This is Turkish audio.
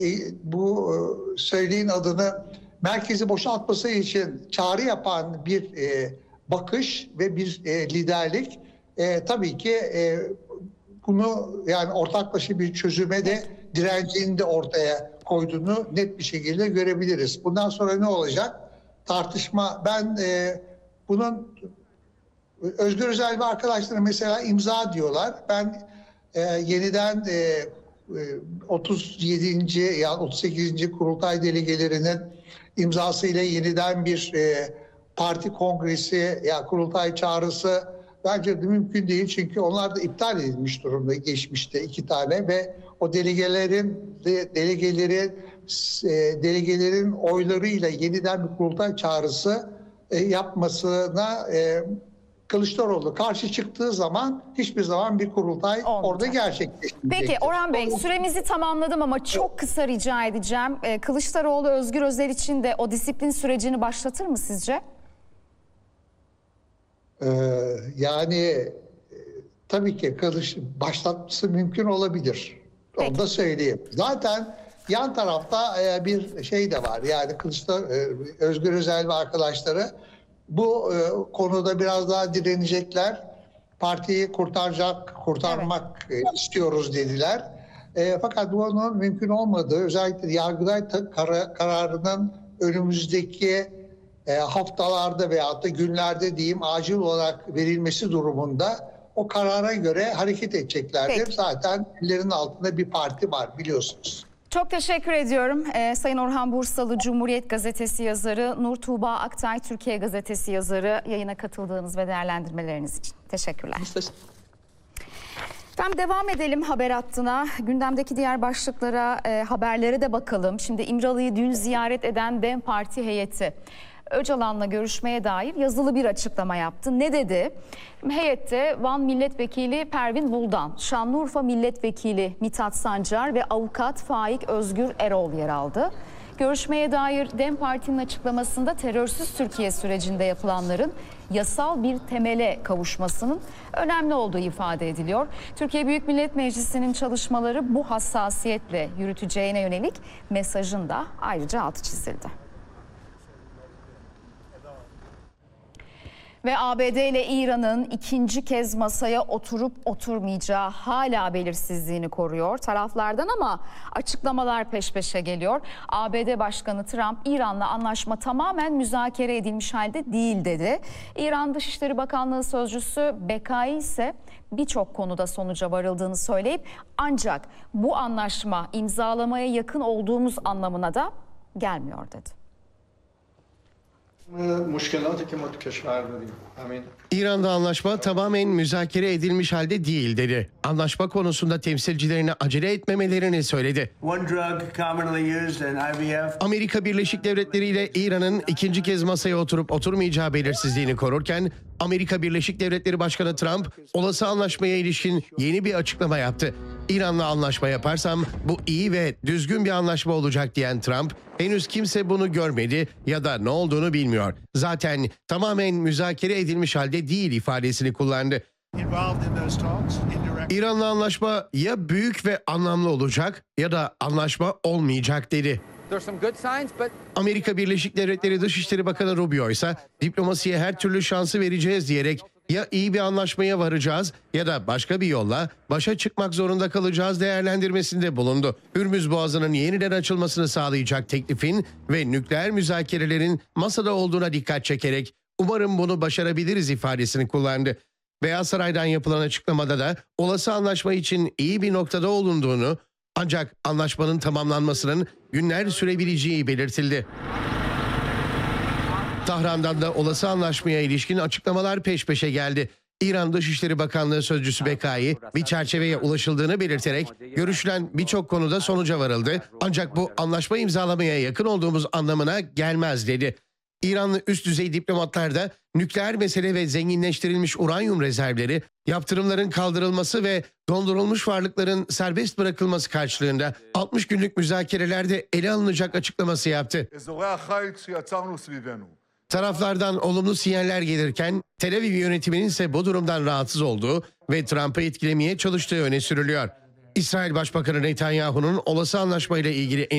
bu söyleyin adını, merkezi boşaltması için çağrı yapan bir bakış ve bir liderlik tabii ki bunu, yani ortaklaşa bir çözüme de direncini de ortaya koyduğunu net bir şekilde görebiliriz. Bundan sonra ne olacak? Tartışma. Ben bunun Özgür Özel ve arkadaşları mesela imza diyorlar. Ben yeniden 37. yani 38. kurultay delegelerinin imzasıyla yeniden bir parti kongresi ya kurultay çağrısı bence de mümkün değil. Çünkü onlar da iptal edilmiş durumda geçmişte 2 tane ve o delegelerin oylarıyla yeniden bir kurultay çağrısı yapmasına Kılıçdaroğlu karşı çıktığı zaman hiçbir zaman bir kurultay orada gerçekleşmeyecektir. Peki Orhan Bey, süremizi tamamladım ama çok kısa rica edeceğim. Kılıçdaroğlu Özgür Özel için de o disiplin sürecini başlatır mı sizce? Yani tabii ki başlatması mümkün olabilir. Peki. Onu da söyleyeyim. Zaten yan tarafta bir şey de var. Yani Özgür Özel ve arkadaşları bu konuda biraz daha direnecekler. Partiyi kurtarmak istiyoruz dediler. Fakat bunun mümkün olmadığı, özellikle Yargıtay kararının önümüzdeki haftalarda veyahut da günlerde diyeyim acil olarak verilmesi durumunda o karara göre hareket edeceklerdir. Peki. Zaten ellerinin altında bir parti var biliyorsunuz. Çok teşekkür ediyorum. Sayın Orhan Bursalı, Cumhuriyet Gazetesi yazarı, Nur Tuğba Aktay, Türkiye Gazetesi yazarı, yayına katıldığınız ve değerlendirmeleriniz için teşekkürler. Tamam, devam edelim haber hattına. Gündemdeki diğer başlıklara, haberlere de bakalım. Şimdi İmralı'yı dün ziyaret eden DEM Parti heyeti Öcalan'la görüşmeye dair yazılı bir açıklama yaptı. Ne dedi? Heyette Van Milletvekili Pervin Buldan, Şanlıurfa Milletvekili Mithat Sancar ve avukat Faik Özgür Erol yer aldı. Görüşmeye dair DEM Parti'nin açıklamasında terörsüz Türkiye sürecinde yapılanların yasal bir temele kavuşmasının önemli olduğu ifade ediliyor. Türkiye Büyük Millet Meclisi'nin çalışmaları bu hassasiyetle yürüteceğine yönelik mesajın da ayrıca altı çizildi. Ve ABD ile İran'ın ikinci kez masaya oturup oturmayacağı hala belirsizliğini koruyor taraflardan ama açıklamalar peş peşe geliyor. ABD Başkanı Trump, İran'la anlaşma tamamen müzakere edilmiş halde değil dedi. İran Dışişleri Bakanlığı Sözcüsü Bekai ise birçok konuda sonuca varıldığını söyleyip ancak bu anlaşma imzalamaya yakın olduğumuz anlamına da gelmiyor dedi. İran'da anlaşma tamamen müzakere edilmiş halde değil dedi. Anlaşma konusunda temsilcilerine acele etmemelerini söyledi. Amerika Birleşik Devletleri ile İran'ın ikinci kez masaya oturup oturmayacağı belirsizliğini korurken Amerika Birleşik Devletleri Başkanı Trump olası anlaşmaya ilişkin yeni bir açıklama yaptı. İran'la anlaşma yaparsam bu iyi ve düzgün bir anlaşma olacak diyen Trump, henüz kimse bunu görmedi ya da ne olduğunu bilmiyor. Zaten tamamen müzakere edilmiş halde değil ifadesini kullandı. İran'la anlaşma ya büyük ve anlamlı olacak ya da anlaşma olmayacak dedi. Amerika Birleşik Devletleri Dışişleri Bakanı Rubio ise diplomasiye her türlü şansı vereceğiz diyerek ya iyi bir anlaşmaya varacağız ya da başka bir yolla başa çıkmak zorunda kalacağız değerlendirmesinde bulundu. Hürmüz Boğazı'nın yeniden açılmasını sağlayacak teklifin ve nükleer müzakerelerin masada olduğuna dikkat çekerek umarım bunu başarabiliriz ifadesini kullandı. Beyaz Saray'dan yapılan açıklamada da olası anlaşma için iyi bir noktada olunduğunu ancak anlaşmanın tamamlanmasının günler sürebileceği belirtildi. Tahran'dan da olası anlaşmaya ilişkin açıklamalar peş peşe geldi. İran Dışişleri Bakanlığı Sözcüsü Bekai bir çerçeveye ulaşıldığını belirterek görüşülen birçok konuda sonuca varıldı. Ancak bu anlaşma imzalamaya yakın olduğumuz anlamına gelmez dedi. İranlı üst düzey diplomatlar da nükleer mesele ve zenginleştirilmiş uranyum rezervleri, yaptırımların kaldırılması ve dondurulmuş varlıkların serbest bırakılması karşılığında 60 günlük müzakerelerde ele alınacak açıklaması yaptı. Taraflardan olumlu sinyaller gelirken Tel Aviv yönetiminin ise bu durumdan rahatsız olduğu ve Trump'ı etkilemeye çalıştığı öne sürülüyor. İsrail Başbakanı Netanyahu'nun olası anlaşmayla ilgili